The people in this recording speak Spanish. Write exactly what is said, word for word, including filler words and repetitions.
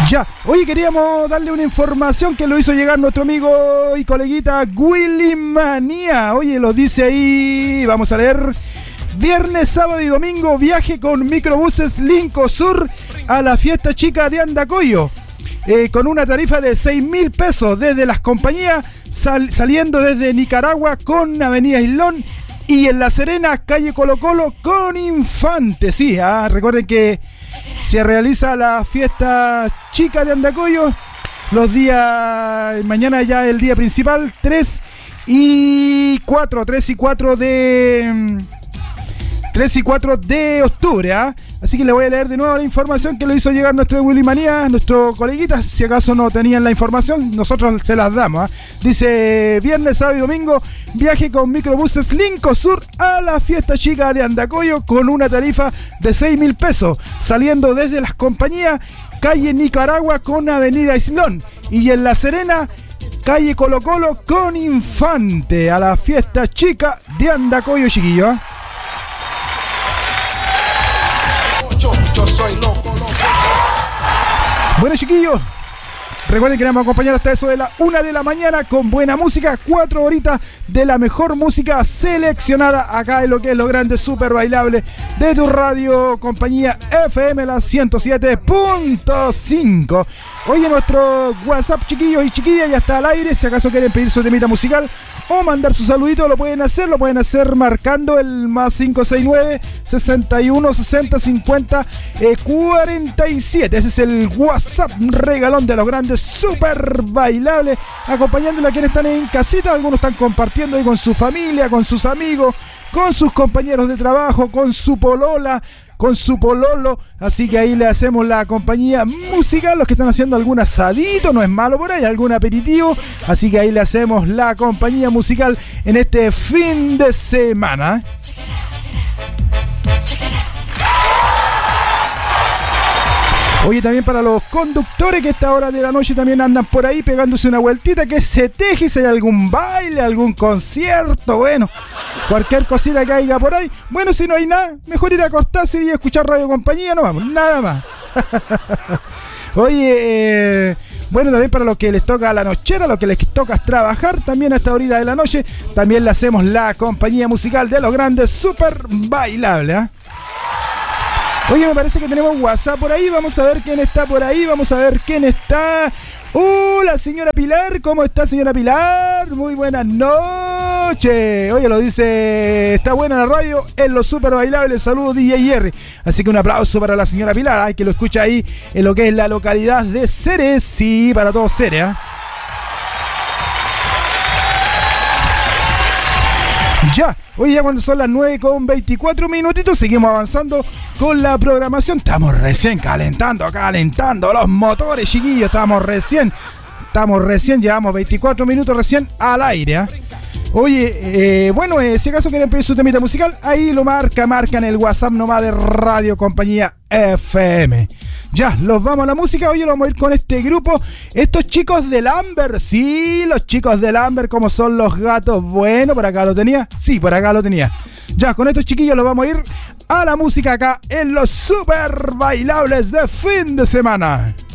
Ya, hoy queríamos darle una información que lo hizo llegar nuestro amigo y coleguita Willy Manía. Oye, lo dice ahí, vamos a leer. Viernes, sábado y domingo, viaje con microbuses Lincosur a la fiesta chica de Andacollo. Eh, con una tarifa de seis mil pesos desde las compañías, sal, saliendo desde Nicaragua con Avenida Islón y en La Serena, calle Colo Colo con Infante. Sí, ah, recuerden que se realiza la fiesta chica de Andacollo los días, mañana ya el día principal, tres y cuatro de tres y cuatro de octubre, ¿ah? Así que le voy a leer de nuevo la información que le hizo llegar nuestro Willy Manía, nuestro coleguita. Si acaso no tenían la información, nosotros se las damos, ¿eh? Dice, viernes, sábado y domingo, viaje con microbuses Lincosur a la fiesta chica de Andacollo con una tarifa de seis mil pesos, saliendo desde las compañías, calle Nicaragua con Avenida Islón y en La Serena, calle Colo Colo con Infante, a la fiesta chica de Andacollo, chiquillo, ¿eh? Yo soy loco, loco. Bueno, chiquillos, recuerden que nos vamos a acompañar hasta eso de la una de la mañana con buena música, cuatro horitas de la mejor música seleccionada acá en lo que es lo grande super bailable de tu radio compañía F M, la ciento siete punto cinco. Oye, nuestro WhatsApp, chiquillos y chiquillas, ya está al aire. Si acaso quieren pedir su temita musical o mandar su saludito, lo pueden hacer, lo pueden hacer marcando el más cinco seis nueve, sesenta y uno, sesenta, cincuenta, cuarenta y siete. Ese es el WhatsApp regalón de los grandes super bailables, acompañándole a quienes están en casita. Algunos están compartiendo ahí con su familia, con sus amigos, con sus compañeros de trabajo, con su polola, con su pololo, así que ahí le hacemos la compañía musical. Los que están haciendo algún asadito, no es malo por ahí, algún aperitivo, así que ahí le hacemos la compañía musical en este fin de semana. Oye, también para los conductores que a esta hora de la noche también andan por ahí pegándose una vueltita, que se teje, si hay algún baile, algún concierto, bueno, cualquier cosita que haya por ahí. Bueno, si no hay nada, mejor ir a acostarse y escuchar Radio Compañía, no vamos, nada más. Oye, eh, bueno, también para los que les toca la nochera, los que les toca trabajar también a esta horita de la noche, también le hacemos la compañía musical de los grandes super bailables, ¿eh? Oye, me parece que tenemos WhatsApp por ahí. Vamos a ver quién está por ahí. Vamos a ver quién está. ¡Uh! La señora Pilar. ¿Cómo está, señora Pilar? Muy buenas noches. Oye, lo dice, está buena la radio en los super bailables. Saludos, D J Jerry. Así que un aplauso para la señora Pilar. Ay, que lo escucha ahí en lo que es la localidad de Ceres. Sí, para todos Ceres, ¿eh? Ya, hoy ya cuando son las nueve con veinticuatro minutitos, seguimos avanzando con la programación. Estamos recién calentando, calentando los motores, chiquillos. Estamos recién, estamos recién, llevamos veinticuatro minutos recién al aire, ¿eh? Oye, eh, bueno, eh, si acaso quieren pedir su temita musical, ahí lo marca, marca en el WhatsApp nomás de Radio Compañía F M. Ya, los vamos a la música. Oye, vamos a ir con este grupo, estos chicos del Amber. Sí, los chicos del Amber, como son los gatos. Bueno, por acá lo tenía. Sí, por acá lo tenía. Ya, con estos chiquillos los vamos a ir a la música acá en los super bailables de fin de semana.